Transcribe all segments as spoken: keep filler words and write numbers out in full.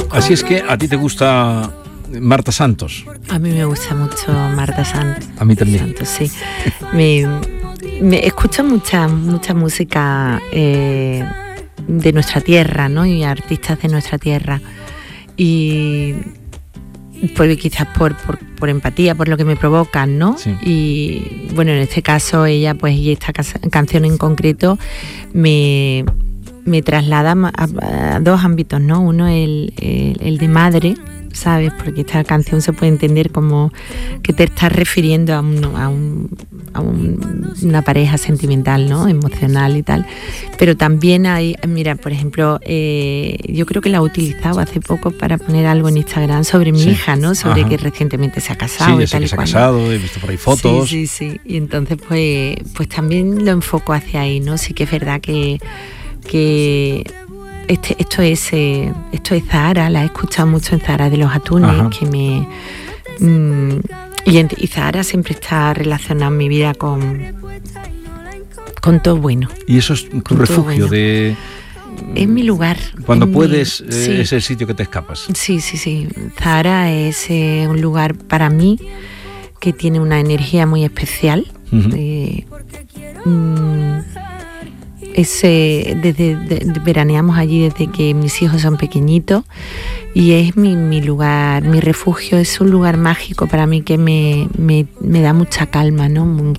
Así es que a ti te gusta Marta Santos. A mí me gusta mucho Marta Santos. A mí también. Santos, sí. me, me escucho mucha, mucha música eh, de nuestra tierra, ¿no? Y artistas de nuestra tierra. Y pues quizás por, por, por empatía, por lo que me provocan, ¿no? Sí. Y bueno, en este caso ella, pues, y esta ca- canción en concreto me, me traslada a, a dos ámbitos, ¿no? Uno el, el, el de madre, ¿sabes? Porque esta canción se puede entender como que te estás refiriendo a, un, a, un, a un, una pareja sentimental, ¿no? Emocional y tal. Pero también hay, mira, por ejemplo, eh, yo creo que la he utilizado hace poco para poner algo en Instagram sobre mi sí. hija, ¿no? Sobre Ajá. que recientemente se ha casado. Sí, y tal que y se ha cual, casado, ¿no? he visto por ahí fotos. Sí, sí, sí. Y entonces, pues, pues también lo enfoco hacia ahí, ¿no? Sí que es verdad que, que Este, esto es eh, esto es Zahara, la he escuchado mucho en Zahara de los Atunes. Ajá. Que me mmm, y, en, y Zahara siempre está relacionada en mi vida con con todo bueno. Y eso es tu refugio, bueno. de es mi lugar. Cuando puedes, mi, eh, sí. es el sitio que te escapas. Sí, sí, sí. Zahara es eh, un lugar para mí que tiene una energía muy especial. Uh-huh. Eh, mmm, Es, eh, desde de, de, veraneamos allí desde que mis hijos son pequeñitos y es mi, mi lugar, mi refugio, es un lugar mágico para mí que me, me, me da mucha calma, ¿no?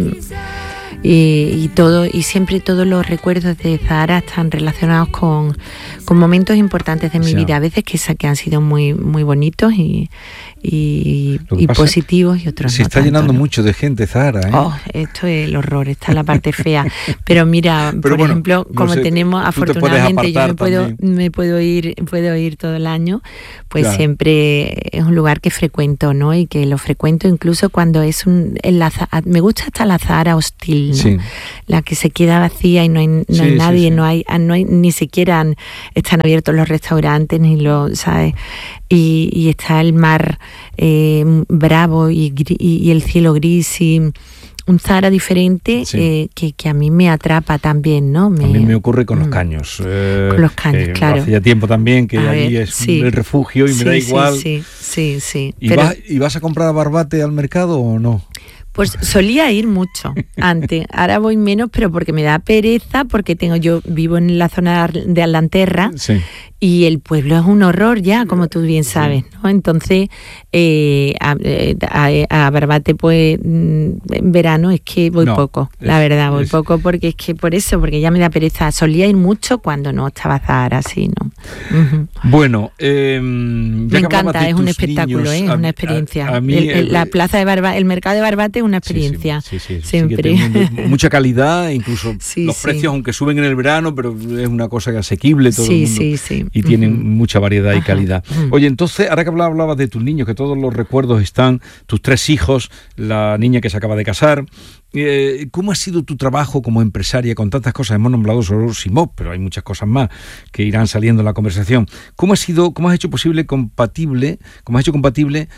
Y, y todo y siempre todos los recuerdos de Zahara están relacionados con, con momentos importantes de mi sí. vida, a veces que, que han sido muy, muy bonitos y y, y positivos y otros se no está tanto, llenando ¿no? mucho de gente, Zahara, ¿eh? Oh, esto es el horror, esta es la parte fea. Pero mira, Pero por bueno, ejemplo, como no sé, tenemos, afortunadamente, yo me puedo, me puedo ir, puedo ir todo el año, pues claro. Siempre es un lugar que frecuento, ¿no? Y que lo frecuento incluso cuando es un, en la, me gusta hasta la Zahara hostil, ¿no? Sí. La que se queda vacía y no hay, no sí, hay nadie, sí, sí. no hay, no hay, ni siquiera han, están abiertos los restaurantes, ni los, ¿sabes? Y, y está el mar eh, bravo y, y, y el cielo gris y un Zahara diferente, sí. eh, que, que a mí me atrapa también, ¿no? Me, a mí me ocurre con los caños. Eh, con los caños, eh, claro. Hace ya tiempo también que a allí ver, es sí. el refugio y sí, me da igual. Sí, sí, sí. sí. ¿Y, Pero, vas, ¿Y vas a comprar Barbate al mercado o no? Pues solía ir mucho antes, ahora voy menos, pero porque me da pereza, porque tengo yo vivo en la zona de Aldanterra sí. y el pueblo es un horror ya, como tú bien sabes, ¿no? Entonces, eh, a, a, a Barbate, pues, en verano es que voy no, poco, es, la verdad, voy es... poco porque es que por eso, porque ya me da pereza. Solía ir mucho cuando no estaba Zahara, así, ¿no? Uh-huh. Bueno, eh, me encanta, es un espectáculo, niños, ¿eh? Es una experiencia. A, a mí, el, el, la plaza de Barbate, el mercado de Barbate es una experiencia, sí, sí, sí, sí, siempre. Sí, mucha calidad, incluso sí, los sí. precios, aunque suben en el verano, pero es una cosa asequible todo sí, el mundo. Sí, sí, Y tienen uh-huh. mucha variedad y Ajá. calidad. Uh-huh. Oye, entonces, ahora que hablabas de tus niños, que todos los recuerdos están, tus tres hijos, la niña que se acaba de casar, eh, ¿cómo ha sido tu trabajo como empresaria con tantas cosas? Hemos nombrado solo Simó, pero hay muchas cosas más que irán saliendo en la conversación. ¿Cómo ha sido, cómo has hecho posible compatible, cómo has hecho compatible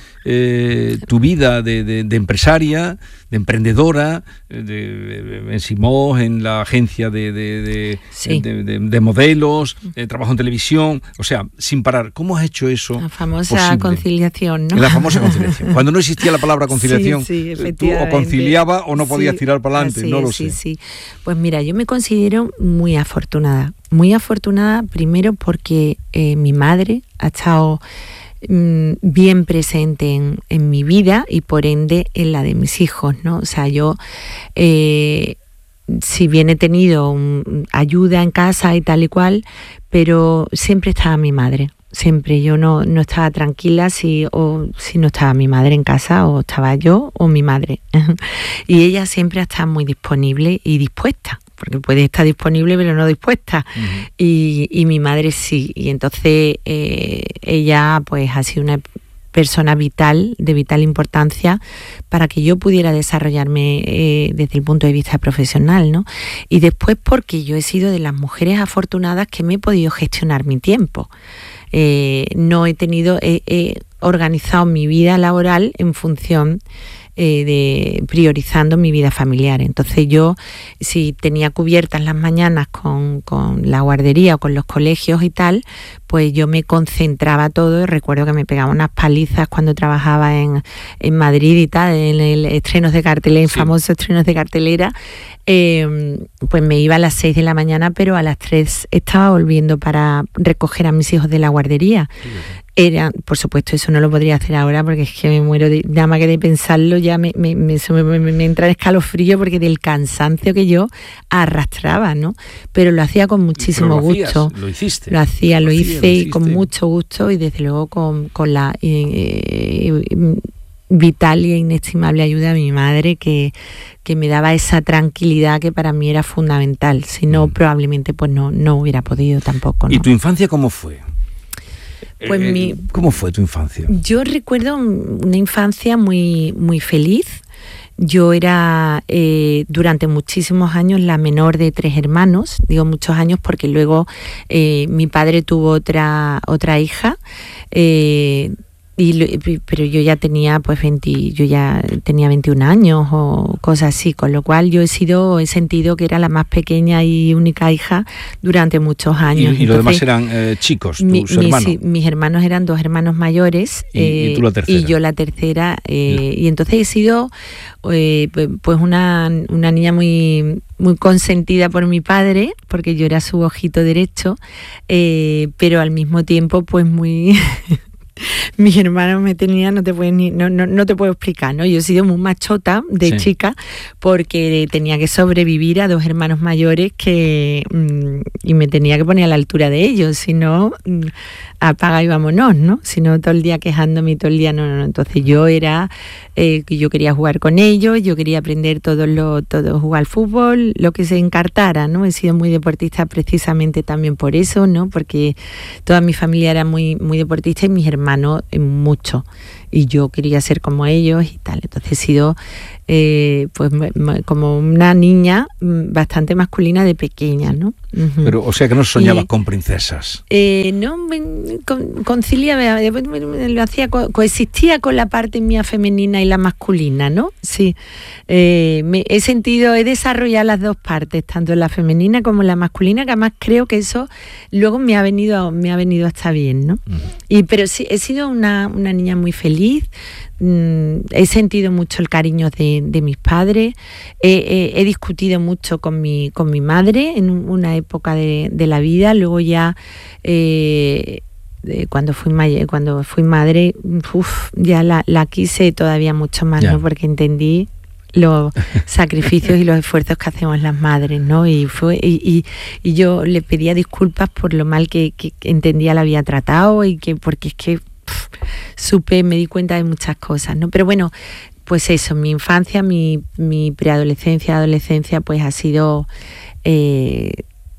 eh, tu vida de, de, de empresaria, de emprendedora, de, de, en Simó, en la agencia de, de, de, sí. de, de, de modelos, de trabajo en televisión, o sea, sin parar? ¿Cómo has hecho eso? La famosa posible? conciliación, ¿no? La famosa conciliación. Cuando no existía la palabra conciliación, sí, sí, tú o conciliabas o no podías sí, tirar para adelante, no lo sí, sé. Sí, sí. Pues mira, yo me considero muy afortunada. Muy afortunada primero porque eh, mi madre ha estado mmm, bien presente en, en mi vida y por ende en la de mis hijos, ¿no? O sea, yo... Eh, si bien he tenido un, ayuda en casa y tal y cual, pero siempre estaba mi madre. Siempre yo no, no estaba tranquila si, o, si no estaba mi madre en casa, o estaba yo o mi madre. Y ella siempre ha estado muy disponible y dispuesta, porque puede estar disponible pero no dispuesta. Uh-huh. Y, y mi madre sí. Y entonces eh, ella pues ha sido una persona vital, de vital importancia para que yo pudiera desarrollarme eh, desde el punto de vista profesional, ¿no? Y después porque yo he sido de las mujeres afortunadas que me he podido gestionar mi tiempo. Eh, no he tenido, he, he organizado mi vida laboral en función eh, de priorizando mi vida familiar. Entonces yo, si tenía cubiertas las mañanas con, con la guardería o con los colegios y tal, pues yo me concentraba todo. Recuerdo que me pegaba unas palizas cuando trabajaba en, en Madrid y tal, en el estrenos de cartelera, en sí. famosos estrenos de cartelera. Eh, pues me iba a las seis de la mañana, pero a las tres estaba volviendo para recoger a mis hijos de la guardería. Sí, sí. Era, por supuesto, eso no lo podría hacer ahora porque es que me muero de, nada más que de pensarlo ya me, me, me, me, me entra en escalofrío porque del cansancio que yo arrastraba, ¿no? Pero lo hacía con muchísimo lo gusto. Hacías, lo hiciste. Lo hacía, lo, lo hice hacía, lo y con mucho gusto y desde luego con, con la eh, eh, vital e inestimable ayuda de mi madre que, que me daba esa tranquilidad que para mí era fundamental. Si no, mm. probablemente pues no, no hubiera podido tampoco, ¿no? ¿Y tu infancia cómo fue? Pues eh, mi, ¿Cómo fue tu infancia? Yo recuerdo una infancia muy, muy feliz. Yo era eh, durante muchísimos años la menor de tres hermanos, digo muchos años porque luego eh, mi padre tuvo otra, otra hija, eh, y, pero yo ya tenía pues veinte, yo ya tenía veintiún años o cosas así, con lo cual yo he sido he sentido que era la más pequeña y única hija durante muchos años. ¿Y, y los demás eran eh, chicos, tus mi, hermanos? Mi, sí, mis hermanos eran dos hermanos mayores. ¿Y, eh, y tú la tercera? Y yo la tercera. Eh, y entonces he sido eh, pues una, una niña muy... muy consentida por mi padre, porque yo era su ojito derecho, eh, pero al mismo tiempo pues muy... mis hermanos me tenían, no te puedes ni, no, no, no te puedo explicar, ¿no? Yo he sido muy machota de sí. chica porque tenía que sobrevivir a dos hermanos mayores que mmm, y me tenía que poner a la altura de ellos, si no mmm, apaga y vámonos, ¿no? Si no todo el día quejándome y todo el día no, no, no. Entonces yo era eh, yo quería jugar con ellos, yo quería aprender todo lo todo jugar al fútbol, lo que se encartara, ¿no? He sido muy deportista precisamente también por eso, ¿no? Porque toda mi familia era muy muy deportista y mis hermanos mucho, y yo quería ser como ellos y tal. Entonces he sido eh, pues como una niña bastante masculina de pequeña, ¿no? Uh-huh. Pero, o sea que no soñabas y, con princesas. Eh, no, con, conciliaba, lo hacía, co- coexistía con la parte mía femenina y la masculina, ¿no? Sí. Eh, me, he sentido, he desarrollado las dos partes, tanto la femenina como la masculina, que además creo que eso luego me ha venido, me ha venido hasta bien, ¿no? Uh-huh. Y, pero sí, he sido una, una niña muy feliz. Mm, he sentido mucho el cariño de, de mis padres, eh, eh, he discutido mucho con mi, con mi madre en una época de, de la vida, luego ya eh, de cuando, fui ma- cuando fui madre, uf, ya la, la quise todavía mucho más, yeah. ¿no? Porque entendí los sacrificios y los esfuerzos que hacemos las madres, ¿no? Y fue y, y, y yo le pedía disculpas por lo mal que, que, que entendía la había tratado y que porque es que pff, supe, me di cuenta de muchas cosas, ¿no? Pero bueno, pues eso, mi infancia, mi, mi preadolescencia, adolescencia, pues ha sido eh,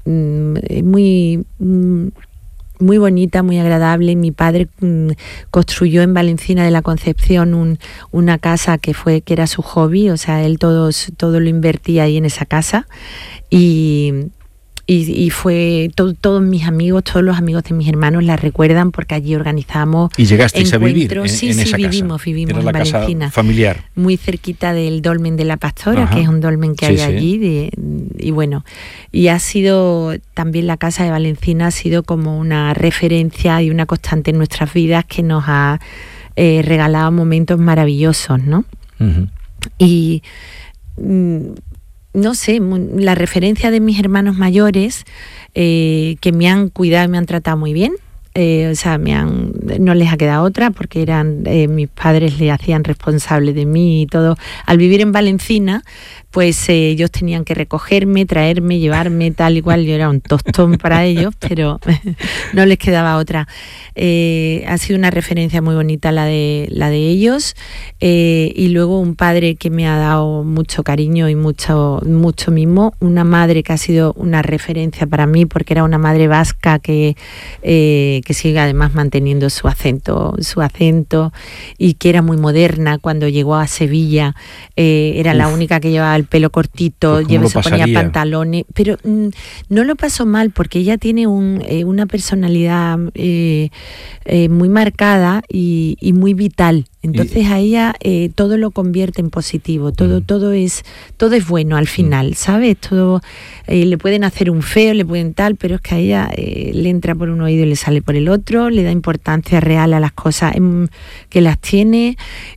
muy... muy bonita, muy agradable. Mi padre mmm, construyó en Valencina de la Concepción un, una casa que fue que era su hobby, o sea, él todo, todo lo invertía ahí en esa casa y... Y, y fue todo, todos mis amigos, todos los amigos de mis hermanos la recuerdan porque allí organizamos ¿Y llegasteis a vivir en, sí, en sí, esa vivimos, casa? vivimos Era en la Valencina, casa familiar, muy cerquita del Dolmen de la Pastora. Ajá. Que es un dolmen que sí, hay sí. allí de, y bueno, y ha sido también la casa de Valencina ha sido como una referencia y una constante en nuestras vidas que nos ha eh, regalado momentos maravillosos, ¿no? Uh-huh. Y mm, no sé, la referencia de mis hermanos mayores eh, que me han cuidado y me han tratado muy bien. Eh, o sea, me han, no les ha quedado otra porque eran eh, mis padres le hacían responsable de mí y todo. Al vivir en Valencina, pues eh, ellos tenían que recogerme, traerme, llevarme, tal y cual. Yo era un tostón para ellos, pero no les quedaba otra. Eh, ha sido una referencia muy bonita la de, la de ellos. Eh, y luego un padre que me ha dado mucho cariño y mucho, mucho mimo. Una madre que ha sido una referencia para mí porque era una madre vasca que... Eh, que sigue además manteniendo su acento, su acento y que era muy moderna cuando llegó a Sevilla, eh, era Uf. la única que llevaba el pelo cortito, lleva, se ponía pantalones, pero mm, no lo pasó mal porque ella tiene un, eh, una personalidad eh, eh, muy marcada y, y muy vital. Entonces a ella eh, todo lo convierte en positivo, todo, mm. todo es, todo es bueno al final, ¿sabes? Todo eh, le pueden hacer un feo, le pueden tal, pero es que a ella eh, le entra por un oído y le sale por el otro, le da importancia real a las cosas eh, que las tiene,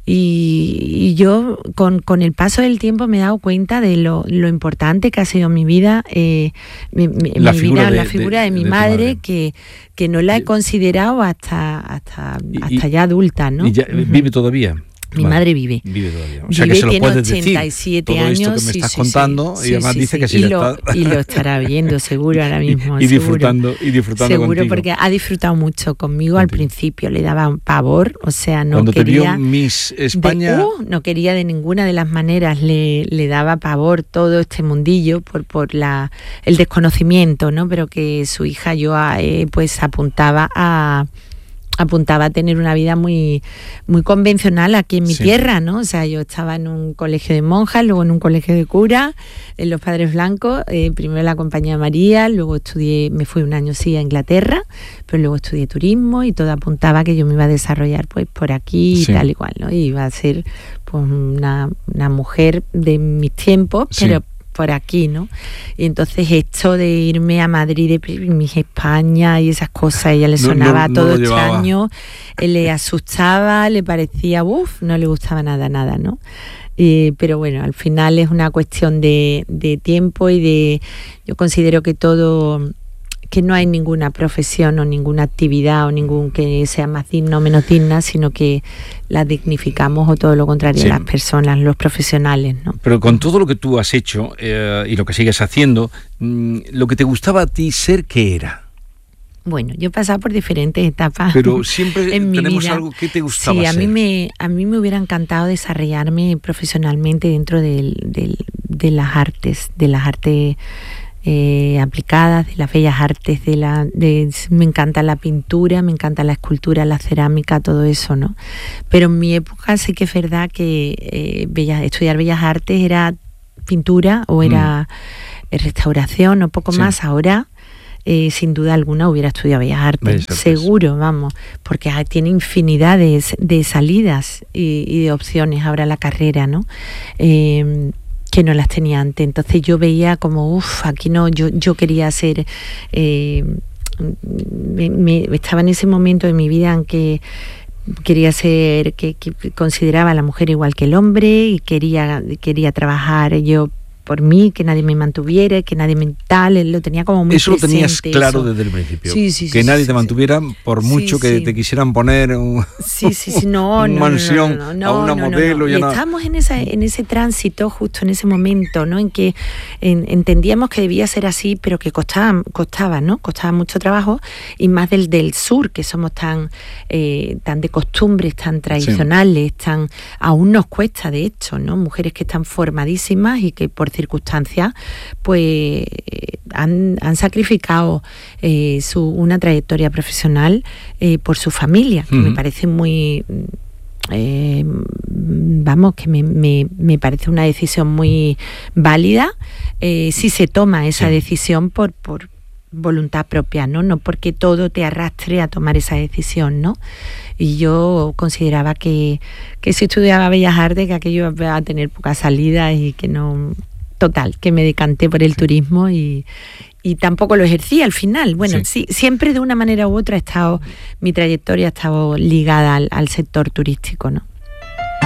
y, y yo con, con el paso del tiempo me he dado cuenta de lo, lo importante que ha sido mi vida, eh, mi, mi, la mi figura vida, de, la figura de, de mi de madre, madre, que que no la he considerado hasta hasta, hasta y, ya adulta, ¿no? ¿Y ya uh-huh. vive todavía? Mi vale. madre vive. Vive todavía. O sea, vive, que se lo tiene puedes ochenta y siete decir, años. Todo esto que me estás sí, contando, sí, y además sí, dice sí, que sí y le lo, está... y lo estará viendo seguro ahora mismo. y, y seguro. disfrutando, y disfrutando seguro, contigo. Porque ha disfrutado mucho conmigo. Contigo. Al principio le daba un pavor, o sea, no Cuando quería... Cuando te vio Miss España... De, uh, no quería de ninguna de las maneras, le, le daba pavor todo este mundillo por, por la, el desconocimiento, ¿no? Pero que su hija yo eh, pues apuntaba a... apuntaba a tener una vida muy muy convencional aquí en mi sí. tierra, ¿no? O sea, yo estaba en un colegio de monjas, luego en un colegio de curas, en los Padres Blancos, eh, primero en la Compañía de María, luego estudié, me fui un año sí a Inglaterra, pero luego estudié turismo y todo apuntaba que yo me iba a desarrollar pues por aquí y sí. tal y cual, ¿no? Y iba a ser pues una, una mujer de mis tiempos, sí. pero por aquí, ¿no? Y entonces esto de irme a Madrid, de Miss España y esas cosas, a ella le sonaba no, no, todo no extraño, le asustaba, le parecía, uff, no le gustaba nada, nada, ¿no? Eh, pero bueno, al final es una cuestión de, de tiempo y de, yo considero que todo... que no hay ninguna profesión o ninguna actividad o ningún que sea más digna o menos digna, sino que la dignificamos o todo lo contrario, sí. las personas, los profesionales, ¿no? Pero con todo lo que tú has hecho eh, y lo que sigues haciendo, mmm, lo que te gustaba a ti ser, ¿qué era? Bueno, yo he pasado por diferentes etapas. Pero siempre en tenemos mi vida. Algo que te gustaba sí, a ser. mí me a mí me hubiera encantado desarrollarme profesionalmente dentro del, del, de las artes, de las artes Eh, aplicadas, de las bellas artes, de la, de, me encanta la pintura, me encanta la escultura, la cerámica, todo eso, ¿no? Pero en mi época sí que es verdad que eh, bellas, estudiar bellas artes era pintura o era mm. restauración o poco sí. más. Ahora, eh, sin duda alguna, hubiera estudiado bellas artes, bellas seguro, artes. Vamos, porque ah, tiene infinidad de, de salidas y, y de opciones ahora la carrera, ¿no? Eh, que no las tenía antes. Entonces yo veía como, uff, aquí no, yo, yo quería ser, eh, me, me, estaba en ese momento de mi vida en que quería ser, que, que consideraba a la mujer igual que el hombre y quería, quería trabajar yo por mí, que nadie me mantuviera, que nadie me tal, lo tenía como muy eso presente. Eso lo tenías claro eso. desde el principio, sí, sí, que sí, nadie sí, te mantuviera sí. por mucho sí, que sí. te quisieran poner un, sí, sí, sí. No, un no, mansión no, no, no, a una no, modelo. No, no. Y, y una... estábamos en, esa, en ese tránsito, justo en ese momento, ¿no? En que en, entendíamos que debía ser así, pero que costaba, costaba, ¿no? Costaba mucho trabajo, y más del, del sur, que somos tan, eh, tan de costumbres, tan tradicionales, sí. tan aún nos cuesta, de hecho, ¿no? Mujeres que están formadísimas y que por circunstancias, pues Han, han sacrificado eh, su, una trayectoria profesional eh, por su familia, que uh-huh. me parece muy, eh, vamos, que me, me, me parece una decisión muy válida eh, si se toma esa sí. decisión por, por voluntad propia, ¿no? No porque todo te arrastre a tomar esa decisión, ¿no? Y yo consideraba que, que si estudiaba Bellas Artes, que aquello iba a tener poca salida y que no... Total, que me decanté por el sí. turismo y, y tampoco lo ejercí al final. Bueno, sí. sí, siempre de una manera u otra ha estado, mi trayectoria ha estado ligada al, al sector turístico, ¿no?